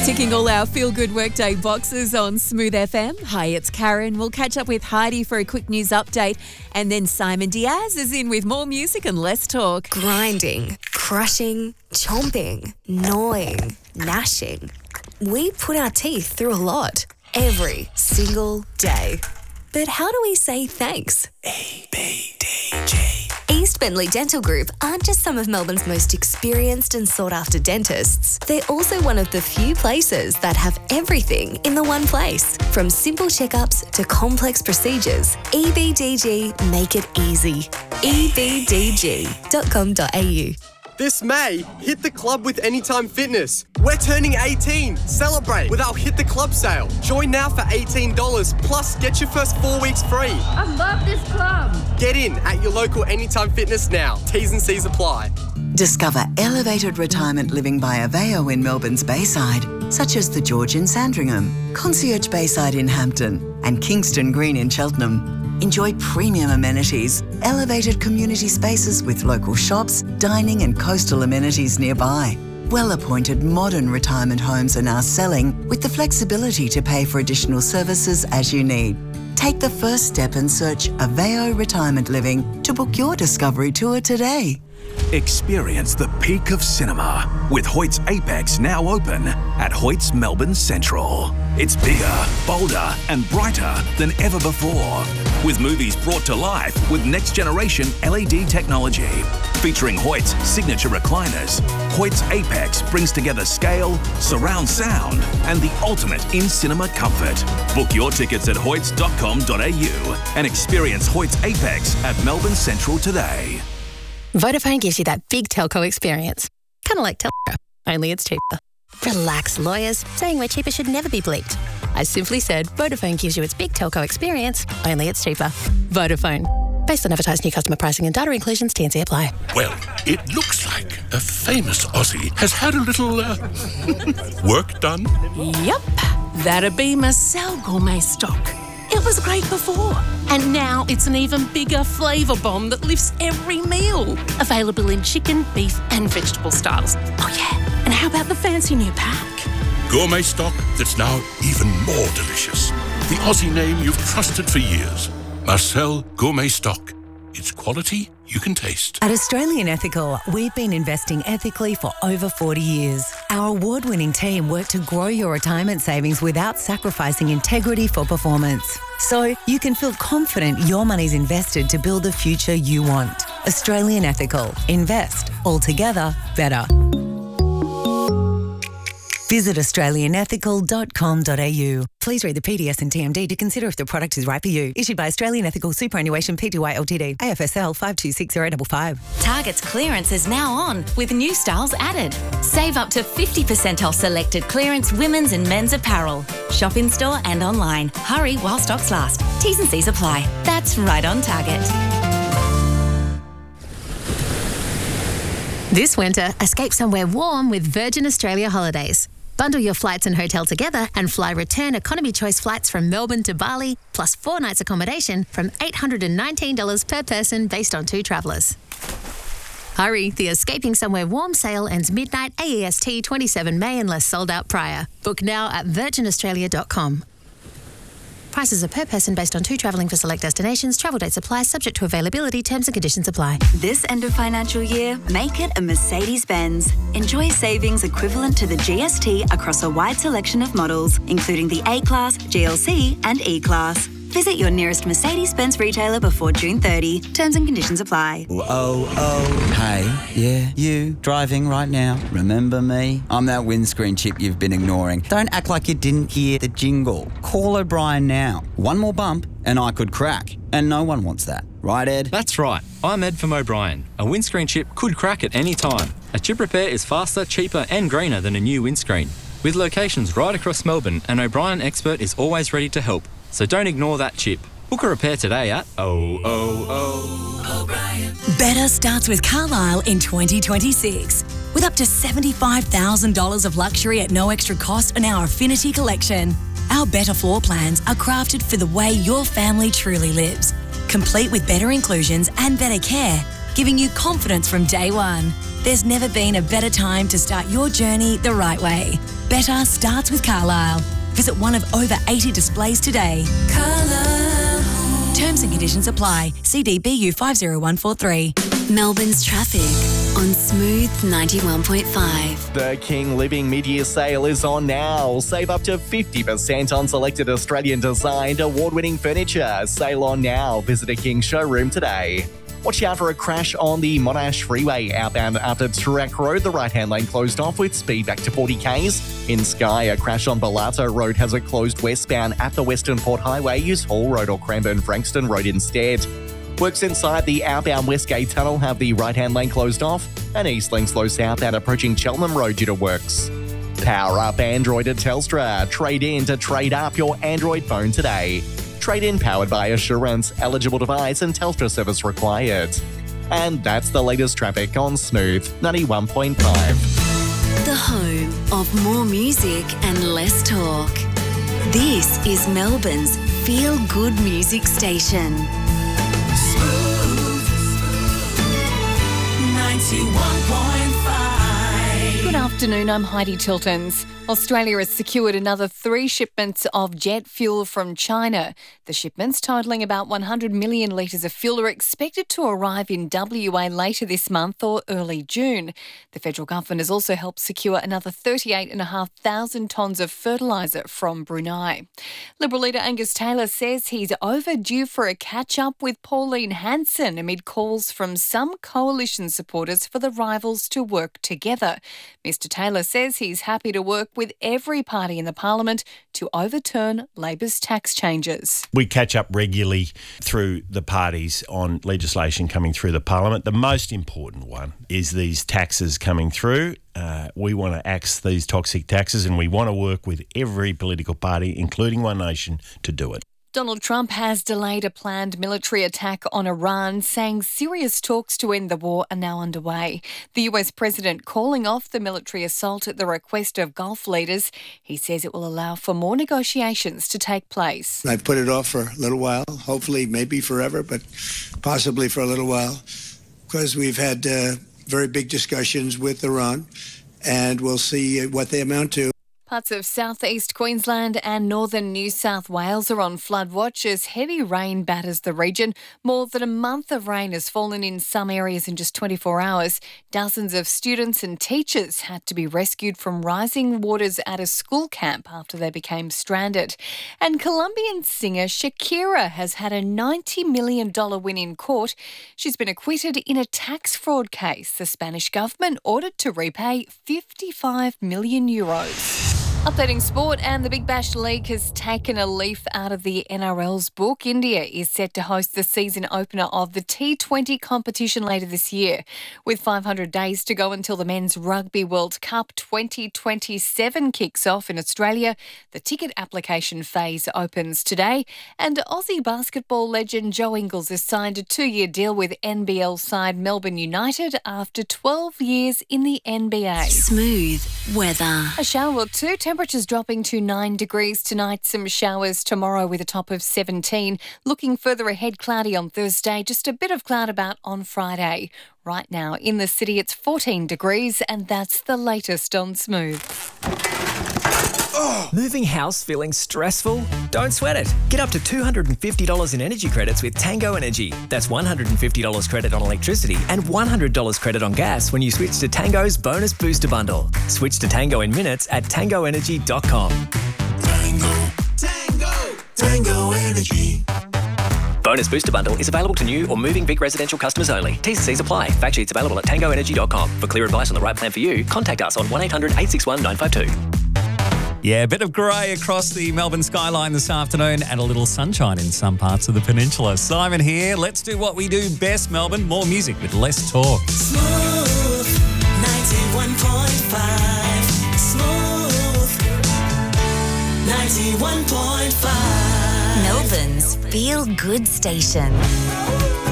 Ticking all our feel-good workday boxes on Smooth FM. Hi, it's Karen. We'll catch up with Heidi for a quick news update. And then Simon Diaz is in with more music and less talk. Grinding, crushing, chomping, gnawing, gnashing. We put our teeth through a lot every single day. But how do we say thanks? EBDG. East Bentley Dental Group aren't just some of Melbourne's most experienced and sought-after dentists. They're also one of the few places that have everything in the one place. From simple checkups to complex procedures, EBDG make it easy. ebdg.com.au. This May, hit the club with Anytime Fitness. We're turning 18. Celebrate with our Hit the Club sale. Join now for $18, plus get your first 4 weeks free. I love this club. Get in at your local Anytime Fitness now. T's and C's apply. Discover elevated retirement living by Aveo in Melbourne's Bayside, such as the George in Sandringham, Concierge Bayside in Hampton, and Kingston Green in Cheltenham. Enjoy premium amenities, elevated community spaces with local shops, dining and coastal amenities nearby. Well-appointed modern retirement homes are now selling with the flexibility to pay for additional services as you need. Take the first step and search Aveo Retirement Living to book your discovery tour today. Experience the peak of cinema with Hoyt's Apex now open at Hoyt's Melbourne Central. It's bigger, bolder and brighter than ever before, with movies brought to life with next-generation LED technology. Featuring Hoyt's signature recliners, Hoyt's Apex brings together scale, surround sound and the ultimate in-cinema comfort. Book your tickets at hoyts.com.au and experience Hoyt's Apex at Melbourne Central today. Vodafone gives you that big telco experience. Kind of like Telstra, only it's cheaper. Relax, lawyers. Saying we're cheaper should never be bleeped. I simply said Vodafone gives you its big telco experience, only it's cheaper. Vodafone. Based on advertised new customer pricing and data inclusions, T&C apply. Well, it looks like a famous Aussie has had a little work done. Yep, that'd be Marcel Gourmet Stock. It was great before, and now it's an even bigger flavour bomb that lifts every meal. Available in chicken, beef and vegetable styles. Oh yeah, and how about the fancy new pack? Gourmet stock that's now even more delicious. The Aussie name you've trusted for years. Marcel Gourmet Stock. It's quality you can taste. At Australian Ethical, we've been investing ethically for over 40 years. Our award-winning team work to grow your retirement savings without sacrificing integrity for performance. So you can feel confident your money's invested to build the future you want. Australian Ethical. Invest. Altogether better. Visit australianethical.com.au. Please read the PDS and TMD to consider if the product is right for you. Issued by Australian Ethical Superannuation Pty Ltd. AFSL 526055. Target's clearance is now on with new styles added. Save up to 50% off selected clearance women's and men's apparel. Shop in store and online. Hurry while stocks last. T's and C's apply. That's right on Target. This winter, escape somewhere warm with Virgin Australia Holidays. Bundle your flights and hotel together and fly return economy choice flights from Melbourne to Bali, plus 4 nights accommodation from $819 per person based on 2 travellers. Hurry, the Escaping Somewhere Warm sale ends midnight AEST 27 May unless sold out prior. Book now at virginaustralia.com. Prices are per person based on 2 travelling for select destinations. Travel dates apply, subject to availability. Terms and conditions apply. This end of financial year, make it a Mercedes-Benz. Enjoy savings equivalent to the GST across a wide selection of models, including the A-Class, GLC and E-Class. Visit your nearest Mercedes-Benz retailer before June 30. Terms and conditions apply. Hey, yeah, you, driving right now. Remember me? I'm that windscreen chip you've been ignoring. Don't act like you didn't hear the jingle. Call O'Brien now. One more bump and I could crack. And no one wants that. Right, Ed? That's right. I'm Ed from O'Brien. A windscreen chip could crack at any time. A chip repair is faster, cheaper and greener than a new windscreen. With locations right across Melbourne, an O'Brien expert is always ready to help. So don't ignore that chip. Book a repair today at O'Brien. Better starts with Carlisle in 2026. With up to $75,000 of luxury at no extra cost on our Affinity collection. Our better floor plans are crafted for the way your family truly lives. Complete with better inclusions and better care. giving you confidence from day one. There's never been a better time to start your journey the right way. Better starts with Carlisle. Visit one of over 80 displays today. Carlisle. Terms and conditions apply. CDBU 50143. Melbourne's traffic on Smooth 91.5. The King Living mid-year sale is on now. Save up to 50% on selected Australian-designed award-winning furniture. Sale on now. Visit a King showroom today. Watch out for a crash on the Monash Freeway outbound after Toorak Road. The right-hand lane closed off with speed back to 40 k's. In Skye, a crash on Balato Road has it closed westbound at the Western Port Highway. Use Hall Road or Cranbourne-Frankston Road instead. Works inside the outbound Westgate Tunnel have the right-hand lane closed off, and East Link slow southbound approaching Cheltenham Road due to works. Power up Android at Telstra. Trade in to trade up your Android phone today. Trade in powered by Assurance, eligible device and Telstra service required. And that's the latest traffic on Smooth 91.5. The home of more music and less talk. This is Melbourne's feel-good music station. Smooth 91.5. Good afternoon, I'm Heidi Tiltons. Australia has secured another 3 shipments of jet fuel from China. The shipments, totalling about 100 million litres of fuel, are expected to arrive in WA later this month or early June. The federal government has also helped secure another 38,500 tonnes of fertiliser from Brunei. Liberal leader Angus Taylor says he's overdue for a catch-up with Pauline Hanson amid calls from some coalition supporters for the rivals to work together. Mr Taylor says he's happy to work with every party in the parliament to overturn Labor's tax changes. We catch up regularly through the parties on legislation coming through the parliament. The most important one is these taxes coming through. We want to axe these toxic taxes, and we want to work with every political party, including One Nation, to do it. Donald Trump has delayed a planned military attack on Iran, saying serious talks to end the war are now underway. The US president calling off the military assault at the request of Gulf leaders. He says it will allow for more negotiations to take place. I've put it off for a little while, hopefully maybe forever, but possibly for a little while, because we've had very big discussions with Iran, and we'll see what they amount to. Parts of southeast Queensland and northern New South Wales are on flood watch as heavy rain batters the region. More than a month of rain has fallen in some areas in just 24 hours. Dozens of students and teachers had to be rescued from rising waters at a school camp after they became stranded. And Colombian singer Shakira has had a $90 million win in court. She's been acquitted in a tax fraud case. The Spanish government ordered to repay €55 million. Updating sport, and the Big Bash League has taken a leaf out of the NRL's book. India is set to host the season opener of the T20 competition later this year. With 500 days to go until the Men's Rugby World Cup 2027 kicks off in Australia, the ticket application phase opens today. And Aussie basketball legend Joe Ingles has signed a 2-year deal with NBL side Melbourne United after 12 years in the NBA. Smooth weather. A shower or two. Temperatures dropping to 9 degrees tonight. Some showers tomorrow with a top of 17. Looking further ahead, cloudy on Thursday. Just a bit of cloud about on Friday. Right now in the city, it's 14 degrees, and that's the latest on Smooth. Moving house feeling stressful? Don't sweat it. Get up to $250 in energy credits with Tango Energy. That's $150 credit on electricity and $100 credit on gas when you switch to Tango's Bonus Booster Bundle. Switch to Tango in minutes at tangoenergy.com. Tango Energy. Bonus Booster Bundle is available to new or moving Vic residential customers only. T's and C's apply. Fact sheets available at tangoenergy.com. For clear advice on the right plan for you, contact us on 1-800-861-952. Yeah, a bit of grey across the Melbourne skyline this afternoon and a little sunshine in some parts of the peninsula. Simon here. Let's do what we do best, Melbourne. More music with less talk. Smooth 91.5. Smooth 91.5. Melbourne's feel-good station.